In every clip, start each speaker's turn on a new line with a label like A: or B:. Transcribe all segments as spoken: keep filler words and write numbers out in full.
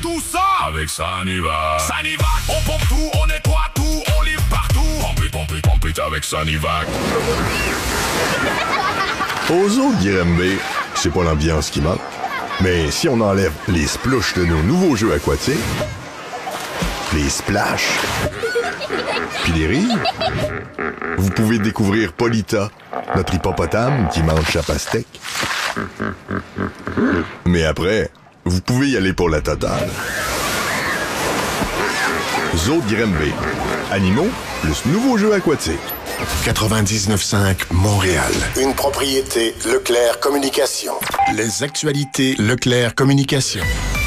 A: tout ça avec Sanivac. Sanivac, on pompe tout, on nettoie tout, on livre partout. Pompe it, pompe it, pompe it avec Sanivac.
B: Aux autres Grimby, c'est pas l'ambiance qui manque. Mais si on enlève les splouches de nos nouveaux jeux aquatiques, les splash, puis les rires, vous pouvez découvrir Polita, notre hippopotame qui mange sa pastèque. Mais après, vous pouvez y aller pour la totale. Zoo de Grimby. Animaux plus nouveaux jeux aquatiques.
C: quatre-vingt-dix-neuf cinq Montréal. Une propriété Leclerc Communication. Les actualités Leclerc Communication.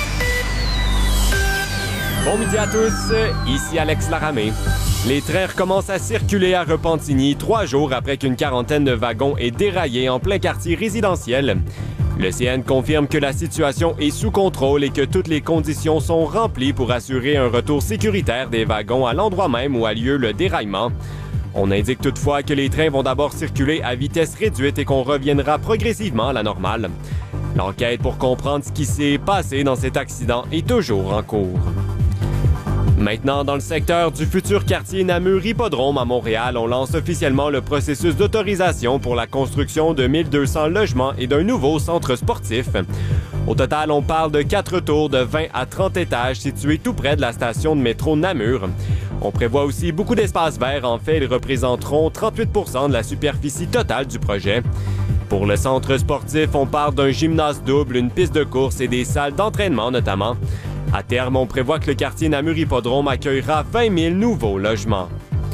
D: Bon midi à tous, ici Alex Laramé. Les trains recommencent à circuler à Repentigny trois jours après qu'une quarantaine de wagons ait déraillé en plein quartier résidentiel. Le C N confirme que la situation est sous contrôle et que toutes les conditions sont remplies pour assurer un retour sécuritaire des wagons à l'endroit même où a lieu le déraillement. On indique toutefois que les trains vont d'abord circuler à vitesse réduite et qu'on reviendra progressivement à la normale. L'enquête pour comprendre ce qui s'est passé dans cet accident est toujours en cours. Maintenant, dans le secteur du futur quartier Namur Hippodrome à Montréal, on lance officiellement le processus d'autorisation pour la construction de mille deux cents logements et d'un nouveau centre sportif. Au total, on parle de quatre tours de vingt à trente étages situés tout près de la station de métro Namur. On prévoit aussi beaucoup d'espaces verts. En fait, ils représenteront trente-huit pour cent de la superficie totale du projet. Pour le centre sportif, on parle d'un gymnase double, une piste de course et des salles d'entraînement notamment. À terme, on prévoit que le quartier Namur Hippodrome accueillera vingt mille nouveaux logements.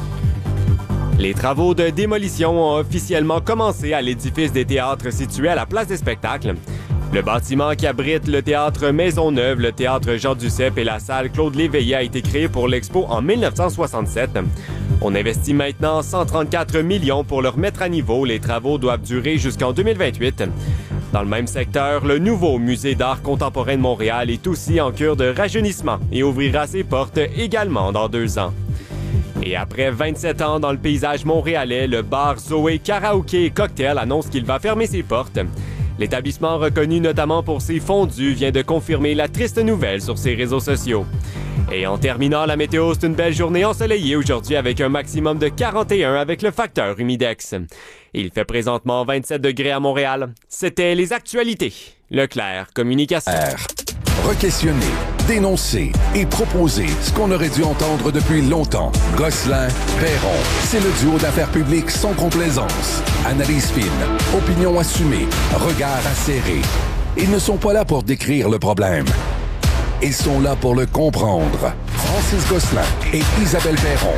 D: Les travaux de démolition ont officiellement commencé à l'édifice des théâtres situé à la place des spectacles. Le bâtiment qui abrite le théâtre Maisonneuve, le théâtre Jean Duceppe et la salle Claude Léveillé a été créé pour l'Expo en dix-neuf cent soixante-sept. On investit maintenant cent trente-quatre millions pour le remettre à niveau. Les travaux doivent durer jusqu'en deux mille vingt-huit. Dans le même secteur, le nouveau musée d'art contemporain de Montréal est aussi en cure de rajeunissement et ouvrira ses portes également dans deux ans. Et après vingt-sept ans dans le paysage montréalais, le bar Zoé Karaoké et Cocktail annonce qu'il va fermer ses portes. L'établissement, reconnu notamment pour ses fondus, vient de confirmer la triste nouvelle sur ses réseaux sociaux. Et en terminant, la météo, c'est une belle journée ensoleillée aujourd'hui avec un maximum de quarante et un avec le facteur humidex. Il fait présentement vingt-sept degrés à Montréal. C'était les actualités. Leclerc Communication.
E: Requestionner, dénoncer et proposer ce qu'on aurait dû entendre depuis longtemps. Gosselin, Perron, c'est le duo d'affaires publiques sans complaisance. Analyse fine, opinion assumée, regard acéré. Ils ne sont pas là pour décrire le problème. Ils sont là pour le comprendre. Francis Gosselin et Isabelle Perron.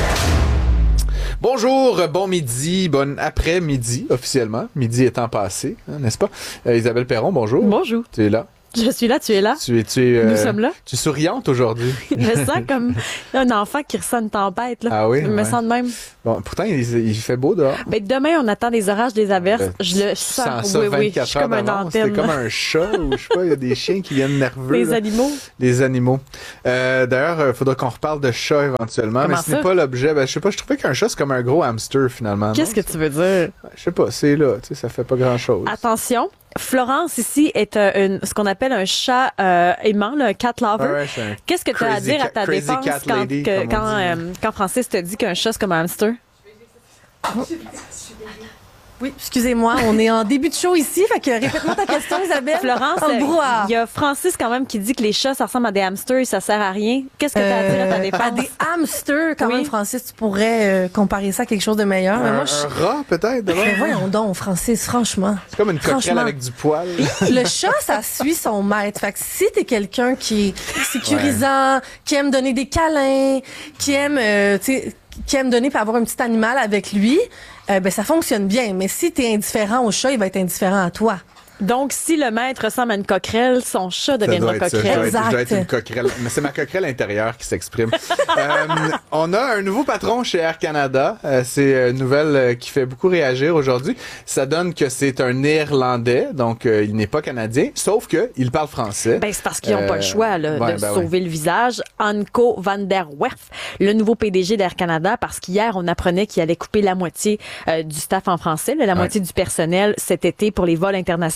F: Bonjour, bon midi, bon après-midi officiellement, midi étant passé, hein, n'est-ce pas? Euh, Isabelle Perron, bonjour.
G: Bonjour.
F: Tu es là?
G: Je suis là, tu es là.
F: Tu es, tu es, euh,
G: Nous sommes là.
F: Tu es souriante aujourd'hui.
G: Je me sens comme un enfant qui ressent une tempête. Là.
F: Ah oui?
G: Je me
F: ouais.
G: sens de même.
F: Bon, pourtant, il, il fait beau dehors.
G: Ben, demain, on attend des orages, des averses.
F: Euh,
G: je le
F: sens
G: sens.
F: ça
G: Oui, oui. Je
F: vingt-quatre
G: suis comme
F: heures
G: un
F: d'avance.
G: antenne.
F: C'est comme un chat ou je sais pas, il y a des chiens qui viennent nerveux.
G: Les
F: là.
G: animaux.
F: Les animaux. Euh, d'ailleurs, il faudra qu'on reparle de chat éventuellement.
G: Comment
F: mais ce
G: ça?
F: n'est pas l'objet. Ben, je sais pas, je trouvais qu'un chat, c'est comme un gros hamster finalement.
G: Qu'est-ce
F: non?
G: que tu veux dire?
F: Je sais pas, c'est là. Tu sais, ça fait pas grand-chose.
G: Attention. Florence, ici, est euh, une, ce qu'on appelle un chat euh, aimant, là, un cat lover.
F: Ouais, ouais, c'est un
G: Qu'est-ce que tu as à
F: crazy
G: dire à
F: cat-
G: ta
F: crazy
G: défense
F: cat
G: quand,
F: lady,
G: que-
F: comme on
G: quand,
F: dit.
G: euh, quand Francis te dit qu'un chat, c'est comme un hamster?
H: Oui, excusez-moi, on est en début de show ici, fait que répète-moi ta question, Isabelle.
G: Florence,
H: En brouhaha.
G: il y a Francis quand même qui dit que les chats, ça ressemble à des hamsters et ça sert à rien. Qu'est-ce que tu as à dire à ta
H: Euh,
G: défense?
H: à des hamsters, quand
G: Oui.
H: même, Francis, tu pourrais euh, comparer ça à quelque chose de meilleur. Mais
F: Un,
H: moi, je...
F: un rat, peut-être, d'abord?
H: Mais voyons donc, Francis, franchement.
F: C'est comme une coquerelle
H: Franchement.
F: avec du poil.
H: Le chat, ça suit son maître. Fait que si t'es quelqu'un qui est sécurisant, qui aime donner des câlins, qui aime, euh, tu sais, qui aime donner puis avoir un petit animal avec lui, euh, ben ça fonctionne bien. Mais si t'es indifférent au chat, il va être indifférent à toi.
G: Donc, si le maître ressemble à une coquerelle, son chat devient
F: doit
G: une
F: être ça. Je dois
G: coquerelle.
F: être- je dois être
H: Exact.
F: une coquerelle. Mais c'est ma coquerelle intérieure qui s'exprime. Euh, on a un nouveau patron chez Air Canada. Euh, c'est une nouvelle euh, qui fait beaucoup réagir aujourd'hui. Ça donne que c'est un Néerlandais, donc euh, il n'est pas canadien, sauf que il parle français.
G: Ben, c'est parce qu'ils n'ont pas
F: Euh,
G: le choix là,
F: ouais,
G: de
F: ben
G: sauver le visage. Anko van der Werf, le nouveau P D G d'Air Canada, parce qu'hier, on apprenait qu'il allait couper la moitié euh, du staff en français, là, la moitié du personnel cet été pour les vols internationaux.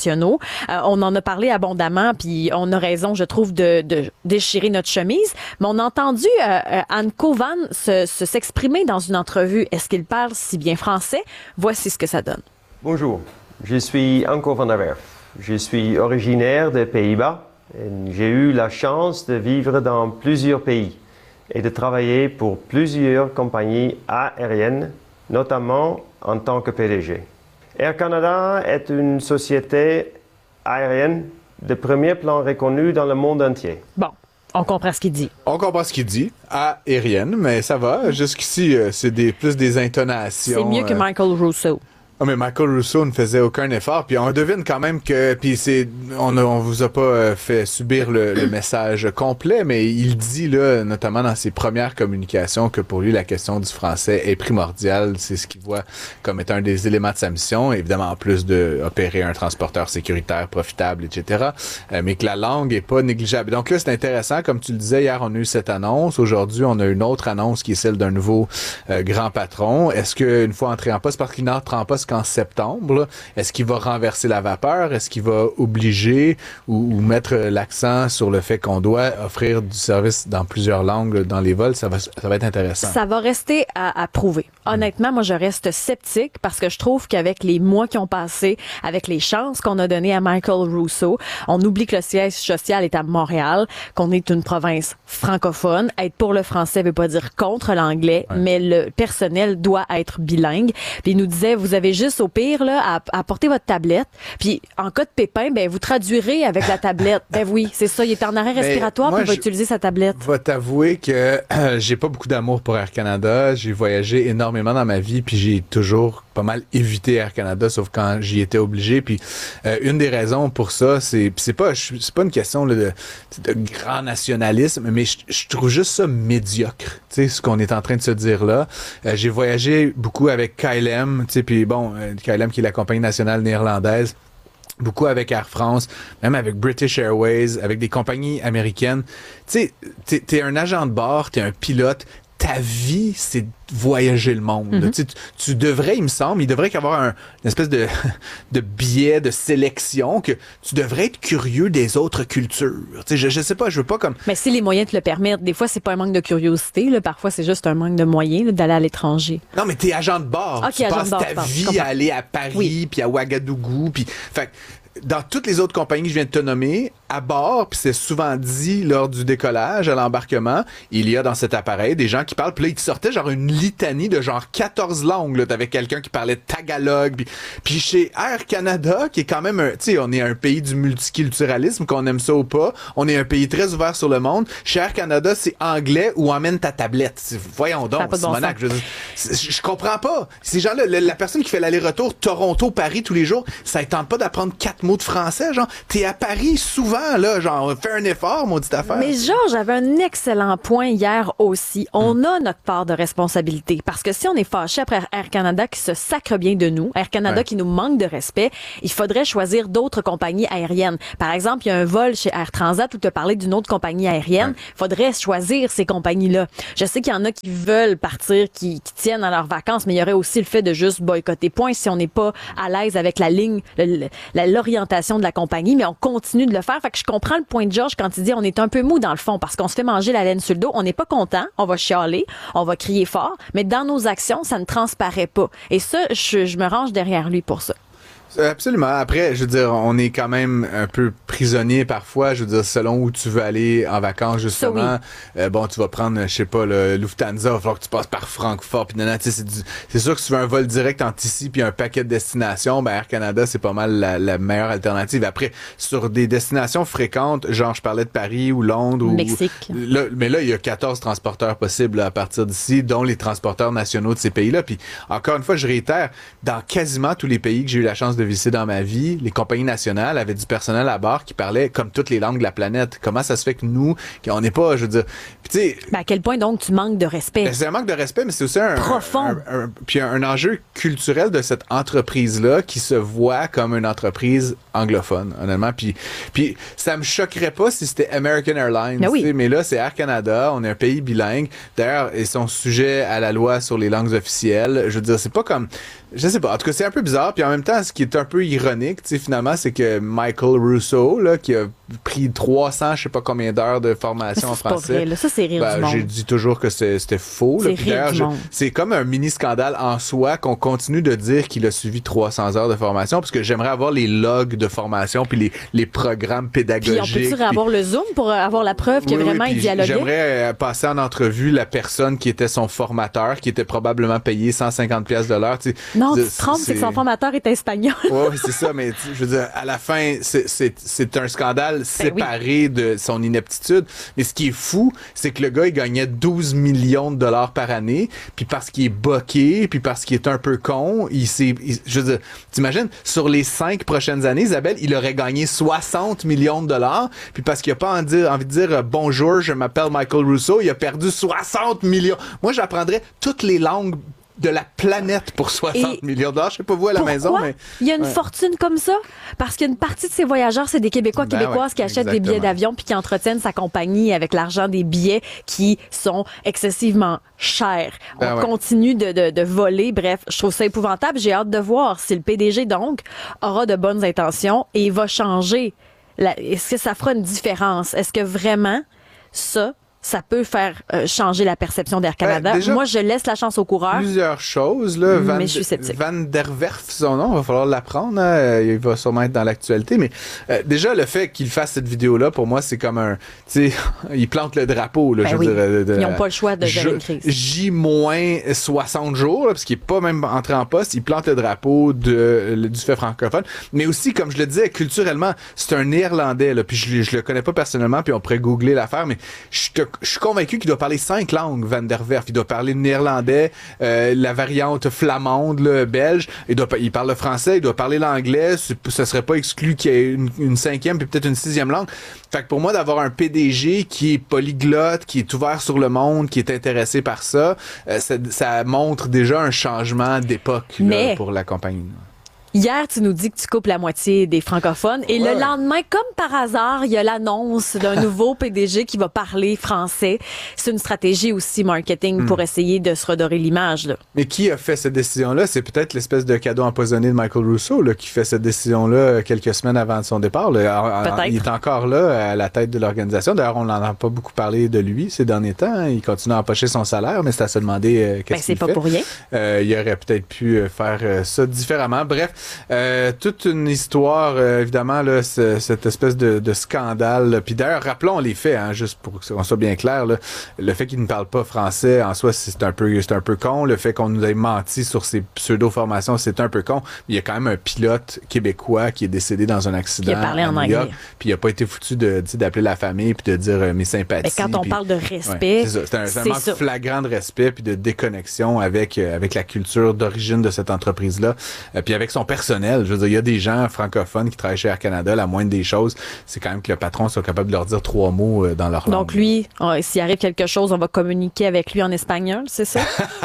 G: nationaux. Euh, on en a parlé abondamment, puis on a raison, je trouve, de, de déchirer notre chemise. Mais on a entendu euh, Anko Van se, se s'exprimer dans une entrevue. Est-ce qu'il parle si bien français? Voici ce que ça donne.
I: Bonjour, je suis Anko van der Werf. Je suis originaire des Pays-Bas. J'ai eu la chance de vivre dans plusieurs pays et de travailler pour plusieurs compagnies aériennes, notamment en tant que P D G. Air Canada est une société aérienne de premier plan reconnue dans le monde entier.
G: Bon. On comprend ce qu'il dit.
F: On comprend ce qu'il dit. Aérienne, mais ça va. Jusqu'ici, euh, c'est des, plus des intonations.
G: C'est mieux que Michael Russo.
F: Oh, mais Michael Russo ne faisait aucun effort, puis on devine quand même que, puis c'est, on, a, on vous a pas euh, fait subir le, le message complet, mais il dit là, notamment dans ses premières communications, que pour lui la question du français est primordiale. C'est ce qu'il voit comme étant un des éléments de sa mission, évidemment en plus de opérer un transporteur sécuritaire profitable, et cetera. Euh, mais que la langue est pas négligeable. Donc là, c'est intéressant, comme tu le disais hier, on a eu cette annonce. Aujourd'hui, on a une autre annonce qui est celle d'un nouveau euh, grand patron. Est-ce qu'une fois entré en poste, parce qu'il n'entre en poste qu'en septembre, là, est-ce qu'il va renverser la vapeur? Est-ce qu'il va obliger ou, ou mettre l'accent sur le fait qu'on doit offrir du service dans plusieurs langues là, dans les vols? Ça va, ça va être intéressant.
G: Ça va rester à, à prouver. Honnêtement, moi, je reste sceptique parce que je trouve qu'avec les mois qui ont passé, avec les chances qu'on a données à Michael Russo, on oublie que le siège social est à Montréal, qu'on est une province francophone. Être pour le français veut pas dire contre l'anglais, ouais. mais le personnel doit être bilingue. Puis il nous disait, vous avez juste au pire là à, à porter votre tablette, puis en cas de pépin, ben vous traduirez avec la tablette. Ben oui, c'est ça, il est en arrêt respiratoire, puis il va utiliser sa tablette.
F: Je vais t'avouer que euh, j'ai pas beaucoup d'amour pour Air Canada. J'ai voyagé énormément dans ma vie, puis j'ai toujours pas mal évité Air Canada, sauf quand j'y étais obligé. Puis euh, une des raisons pour ça, c'est c'est pas c'est pas une question là, de, de grand nationalisme, mais je, je trouve juste ça médiocre. Tu sais ce qu'on est en train de se dire là. Euh, j'ai voyagé beaucoup avec K L M, tu sais, puis bon, euh, K L M qui est la compagnie nationale néerlandaise. Beaucoup avec Air France, même avec British Airways, avec des compagnies américaines. Tu sais, t'es, t'es un agent de bord, t'es un pilote. Ta vie, c'est voyager le monde. Mm-hmm. Tu, tu devrais, il me semble, il devrait y avoir un, une espèce de, de biais de sélection que tu devrais être curieux des autres cultures. Tu sais, je, je sais pas, je veux pas comme...
G: Mais si les moyens te le permettent, des fois, c'est pas un manque de curiosité, là, parfois, c'est juste un manque de moyens là, d'aller à l'étranger.
F: Non, mais t'es agent de bord.
G: Okay,
F: tu
G: agent
F: passes
G: de bord,
F: ta
G: pardon,
F: vie à aller à Paris, oui. puis à Ouagadougou, puis... Fait dans toutes les autres compagnies que je viens de te nommer, à bord, puis c'est souvent dit lors du décollage, à l'embarquement, il y a dans cet appareil des gens qui parlent, puis là, ils te sortaient genre une litanie de genre quatorze langues, là. T'avais quelqu'un qui parlait tagalog, puis, puis chez Air Canada, qui est quand même un, tu sais, on est un pays du multiculturalisme, qu'on aime ça ou pas, on est un pays très ouvert sur le monde. Chez Air Canada, c'est anglais ou emmène ta tablette. Voyons donc, Simonac, bon je, je, je comprends pas. Ces gens-là, la, la personne qui fait l'aller-retour Toronto-Paris tous les jours, ça ne tente pas d'apprendre quatre mots de français, genre, t'es à Paris souvent, là, genre, fais un effort, maudite affaire.
G: Mais Georges avait un excellent point hier aussi. On mm. a notre part de responsabilité. Parce que si on est fâché après Air Canada qui se sacre bien de nous, Air Canada ouais. qui nous manque de respect, il faudrait choisir d'autres compagnies aériennes. Par exemple, il y a un vol chez Air Transat où tu as parlé d'une autre compagnie aérienne. Il ouais. faudrait choisir ces compagnies-là. Je sais qu'il y en a qui veulent partir, qui, qui tiennent à leurs vacances, mais il y aurait aussi le fait de juste boycotter. Point si on n'est pas à l'aise avec la ligne, le, le, l'orientation de la compagnie, mais on continue de le faire. Fait que je comprends le point de Georges quand il dit on est un peu mou dans le fond parce qu'on se fait manger la laine sur le dos. On n'est pas content, on va chialer, on va crier fort, mais dans nos actions, ça ne transparaît pas. Et ça, je, je me range derrière lui pour ça.
F: Absolument. Après, je veux dire, on est quand même un peu prisonnier parfois. Je veux dire, selon où tu veux aller en vacances, justement. Oui. Euh, bon, tu vas prendre, je sais pas, le Lufthansa, il va falloir que tu passes par Francfort. Puis, c'est, c'est sûr que si tu veux un vol direct entre ici puis un paquet de destinations, ben Air Canada, c'est pas mal la, la meilleure alternative. Après, sur des destinations fréquentes, genre je parlais de Paris ou Londres ou
G: Mexique.
F: Là, mais là, il y a quatorze transporteurs possibles là, à partir d'ici, dont les transporteurs nationaux de ces pays-là. Puis, encore une fois, je réitère, dans quasiment tous les pays que j'ai eu la chance de de visiter dans ma vie, les compagnies nationales avaient du personnel à bord qui parlait comme toutes les langues de la planète. Comment ça se fait que nous, qu'on n'est pas, je veux dire... Puis, tu sais...
G: Ben à quel point, donc, tu manques de respect?
F: Ben, c'est un manque de respect, mais c'est aussi un...
G: Profond.
F: Un, un, un, puis un, un enjeu culturel de cette entreprise-là qui se voit comme une entreprise anglophone, honnêtement. Puis, puis ça me choquerait pas si c'était American Airlines.
G: Ben oui.
F: Mais là, c'est Air Canada. On est un pays bilingue. D'ailleurs, ils sont sujets à la loi sur les langues officielles. Je veux dire, c'est pas comme... Je sais pas. En tout cas, c'est un peu bizarre. Puis en même temps, ce qui est un peu ironique, tu sais, finalement, c'est que Michael Russo, là, qui a pris trois cents, je sais pas combien d'heures de formation
G: ça,
F: en français.
G: C'est pas vrai, là. Ça, c'est rire
F: ben,
G: du monde.
F: J'ai dit toujours que c'est, c'était faux.
G: C'est
F: là.
G: rire du
F: je,
G: monde.
F: C'est comme un mini-scandale en soi qu'on continue de dire qu'il a suivi trois cents heures de formation, parce que j'aimerais avoir les logs de formation puis les, les programmes pédagogiques.
G: Puis on peut-tu
F: puis...
G: avoir le Zoom pour avoir la preuve que
F: oui,
G: vraiment
F: oui,
G: il dialoguait?
F: J'aimerais euh, passer en entrevue la personne qui était son formateur, qui était probablement payé cent cinquante pièces de l'heure. Tu sais,
G: non, tu
F: c'est,
G: te trompes, c'est... c'est que son formateur est espagnol.
F: Oui, c'est ça, mais je veux dire, à la fin, c'est, c'est, c'est un scandale ben séparé oui. de son ineptitude. Mais ce qui est fou, c'est que le gars, il gagnait douze millions de dollars par année, puis parce qu'il est boqué, puis parce qu'il est un peu con, il s'est... Il, je veux dire, t'imagines, sur les cinq prochaines années, Isabelle, il aurait gagné soixante millions de dollars, puis parce qu'il a pas envie de dire, envie de dire bonjour, je m'appelle Michael Russo, il a perdu soixante millions. Moi, j'apprendrais toutes les langues de la planète pour soixante
G: Et
F: millions de dollars. Je sais pas vous à la
G: pourquoi
F: maison, mais...
G: il y a une
F: ouais.
G: fortune comme ça? Parce qu'une partie de ces voyageurs, c'est des Québécois,
F: ben
G: Québécoises
F: ouais,
G: qui achètent
F: exactement.
G: des billets d'avion puis qui entretiennent sa compagnie avec l'argent des billets qui sont excessivement chers.
F: Ben
G: On
F: ouais.
G: continue de, de, de voler. Bref, je trouve ça épouvantable. J'ai hâte de voir si le P D G, donc, aura de bonnes intentions et va changer. La... Est-ce que ça fera une différence? Est-ce que vraiment, ça... ça peut faire euh, changer la perception d'Air Canada.
F: Ben, déjà,
G: moi, je laisse la chance aux coureurs.
F: Plusieurs choses. Là. Van,
G: mais je suis sceptique.
F: Van der Werf, son nom, il va falloir l'apprendre. Hein. Il va sûrement être dans l'actualité. Mais euh, déjà, le fait qu'il fasse cette vidéo-là, pour moi, c'est comme un... Tu sais, il plante le drapeau. Là,
G: ben
F: je
G: oui.
F: veux dire, de, de,
G: Ils n'ont pas le choix de gérer une crise.
F: J soixante jours, là, parce qu'il n'est pas même entré en poste. Il plante le drapeau de, le, du fait francophone. Mais aussi, comme je le disais, culturellement, c'est un Néerlandais. Là, puis je, je le connais pas personnellement, puis on pourrait googler l'affaire, mais je te Je suis convaincu qu'il doit parler cinq langues, Van der Werf. Il doit parler le néerlandais, euh, la variante flamande, là, belge. Il, doit, il parle le français, il doit parler l'anglais. Ce serait pas exclu qu'il y ait une, une cinquième puis peut-être une sixième langue. Fait que pour moi, d'avoir un P D G qui est polyglotte, qui est ouvert sur le monde, qui est intéressé par ça, euh, ça, ça montre déjà un changement d'époque
G: Mais...
F: là, pour la compagnie.
G: Hier, tu nous dis que tu coupes la moitié des francophones et
F: ouais.
G: le lendemain, comme par hasard, il y a l'annonce d'un nouveau P D G qui va parler français. C'est une stratégie aussi marketing hmm. pour essayer de se redorer l'image. Là.
F: Mais qui a fait cette décision-là? C'est peut-être l'espèce de cadeau empoisonné de Michael Russo là, qui fait cette décision-là quelques semaines avant son départ. Là.
G: Peut-être.
F: Il est encore là à la tête de l'organisation. D'ailleurs, on n'en a pas beaucoup parlé de lui ces derniers temps. Hein. Il continue à empocher son salaire, mais c'est à se demander euh, qu'est-ce
G: ben,
F: qu'il
G: c'est pas
F: fait.
G: pour rien.
F: Euh, il aurait peut-être pu faire euh, ça différemment. Bref, Euh, toute une histoire, euh, évidemment, là, ce, cette espèce de, de scandale. Puis d'ailleurs, rappelons les faits, hein, juste pour qu'on soit bien clair. Là, le fait qu'il ne parle pas français, en soi, c'est un peu, c'est un peu con. Le fait qu'on nous ait menti sur ses pseudo-formations, c'est un peu con. Mais il y a quand même un pilote québécois qui est décédé dans un accident
G: qui a parlé
F: à
G: en
F: New
G: anglais.
F: York. Puis il n'a pas été foutu de, d'appeler la famille puis de dire euh, mes sympathies.
G: Mais quand on
F: puis,
G: parle de respect,
F: ouais, c'est ça. C'est un, c'est un
G: c'est
F: manque
G: ça.
F: flagrant de respect puis de déconnexion avec, euh, avec la culture d'origine de cette entreprise-là. Euh, puis avec son personnel. Je veux dire, il y a des gens francophones qui travaillent chez Air Canada. La moindre des choses, c'est quand même que le patron soit capable de leur dire trois mots euh, dans leur langue.
G: Donc lui, oh, s'il arrive quelque chose, on va communiquer avec lui en espagnol, c'est ça?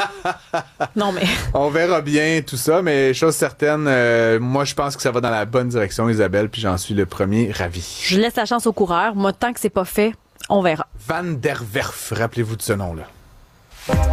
G: Non, mais...
F: On verra bien tout ça, mais chose certaine, euh, moi, je pense que ça va dans la bonne direction, Isabelle, puis j'en suis le premier ravi.
G: Je laisse la chance aux coureurs. Moi, tant que c'est pas fait, on verra.
F: Van der Werf, rappelez-vous de ce nom-là.